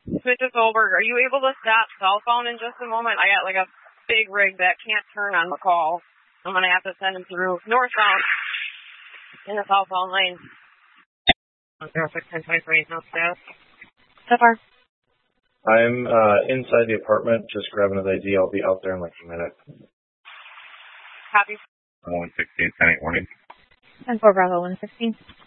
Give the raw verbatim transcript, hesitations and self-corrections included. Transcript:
switch us over. Are you able to stop cell phone in just a moment? I got like a big rig that can't turn on the call. I'm going to have to send him through northbound in the south phone lane. zero six ten twenty-three, no status. So far. I'm uh, inside the apartment, just grabbing his I D. I'll be out there in like a minute. Copy. one sixteen, ten eight warning. ten four Bravo one sixteen.